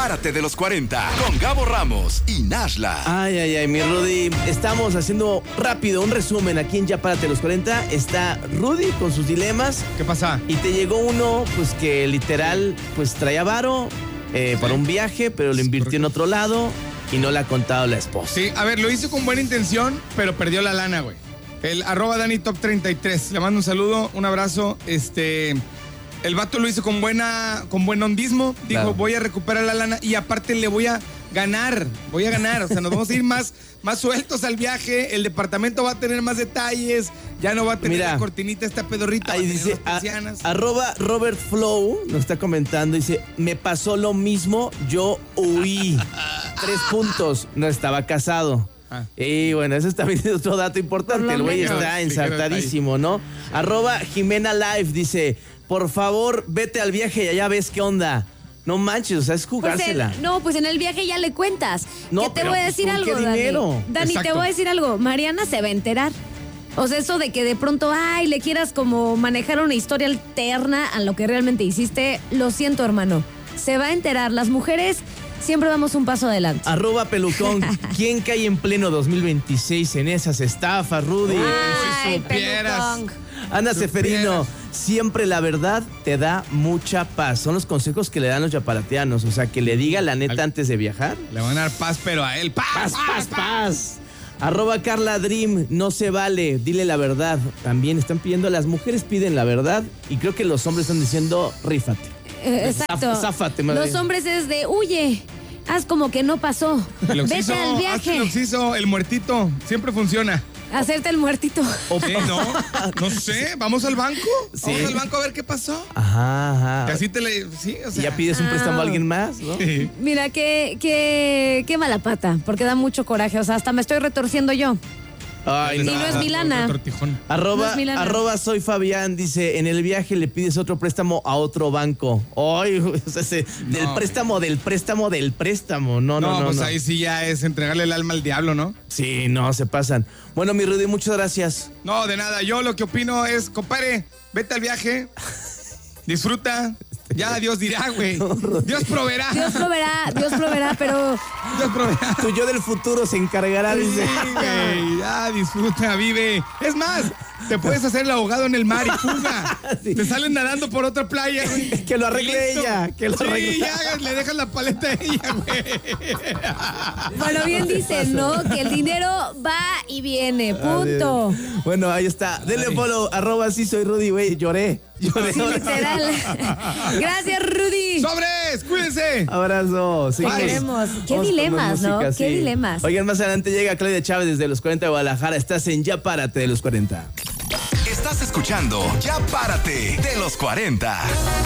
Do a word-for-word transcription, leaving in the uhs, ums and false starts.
Párate de los cuarenta con Gabo Ramos y Nashla. Ay, ay, ay, mi Rudy. Estamos haciendo rápido un resumen aquí en Ya Párate de los cuarenta. Está Rudy con sus dilemas. ¿Qué pasa? Y te llegó uno, pues que literal, pues traía varo eh, sí. para un viaje, pero lo invirtió en otro lado y no le ha contado la esposa. Sí, a ver, lo hizo con buena intención, pero perdió la lana, güey. El arroba Dani Top treinta y tres. Le mando un saludo, un abrazo. Este... El vato lo hizo con buena, con buen hondismo. Dijo, claro, voy a recuperar la lana y aparte le voy a ganar. Voy a ganar. O sea, nos vamos a ir más, más sueltos al viaje. El departamento va a tener más detalles. Ya no va a tener Mira, la cortinita esta pedorrita. Ahí dice, a, arroba Robert Flow nos está comentando. Dice, me pasó lo mismo, yo huí. Tres puntos. No estaba casado. Ah. Y bueno, eso está viendo otro dato importante. El güey está ensartadísimo, ¿no? Arroba Jimena Live dice, por favor, vete al viaje y allá ves qué onda. No manches, o sea, es jugársela. Pues en, no, pues en el viaje ya le cuentas. No, que te pero, voy a decir pues, algo, ¿con qué Dani. dinero? Dani, Exacto. te voy a decir algo. Mariana se va a enterar. O sea, eso de que de pronto, ay, le quieras como manejar una historia alterna a lo que realmente hiciste, lo siento, hermano. Se va a enterar. Las mujeres siempre vamos un paso adelante. Arroba Pelucón. ¿Quién cae en pleno dos mil veintiséis en esas estafas, Rudy? Ay, si supieras. Pelucón. Ana Seferino, siempre la verdad te da mucha paz. Son los consejos que le dan los yaparateanos. O sea, que le diga la neta Al... antes de viajar. Le van a dar paz, pero a él. ¡Paz, paz, paz, paz! paz. Arroba Carla Dream, no se vale, dile la verdad. También están pidiendo, las mujeres piden la verdad y creo que los hombres están diciendo, rífate. Eh, exacto. Záfate, madre. Los hombres es de, huye, haz como que no pasó. El oxiso, vete al viaje. El oxiso, el muertito, siempre funciona. Hacerte el muertito. Sí, no, no sé, ¿vamos al banco? Sí. Vamos al banco a ver qué pasó. Ajá, ajá. Que así te le... Sí, o sea. Ya pides un préstamo ah. a alguien más, ¿no? Sí. Mira, qué, qué, qué mala pata, porque da mucho coraje. O sea, hasta me estoy retorciendo yo. Ay, y no. no es mi lana. Arroba, no es mi lana. arroba soy Fabián, dice, en el viaje le pides otro préstamo a otro banco. Ay, o sea, ese, no, del préstamo, del préstamo, del préstamo. No, no, no. No, pues no. ahí sí ya es entregarle el alma al diablo, ¿no? Sí, no, se pasan. Bueno, mi Rudy, muchas gracias. No, de nada. Yo lo que opino es, compadre, vete al viaje, disfruta. Ya Dios dirá, güey. Dios proveerá. Dios proveerá, Dios proveerá, pero... Dios proveerá. Tu yo del futuro se encargará, dice. Sí, güey. Ya, disfruta, vive. Es más, te puedes hacer el ahogado en el mar y fuga. Sí. Te salen nadando por otra playa, güey. Que lo arregle Listo. ella. Que lo sí, arregle. ya, le dejas la paleta a ella, güey. Bueno, bien dicen, ¿no? Que el dinero va y viene, punto. Adiós. Bueno, ahí está. Denle follow, arroba sí soy Rudy, güey. Lloré. Lloré. Sí, literal. Gracias, Rudy. ¡Sobres! ¡Cuídense! Abrazo. Qué queremos. Qué dilemas, ¿no? Música, Qué sí. dilemas. Oigan, más adelante llega Claudia Chávez desde los cuarenta de Guadalajara. Estás en Ya Párate de los cuarenta. Estás escuchando Ya Párate de los cuarenta.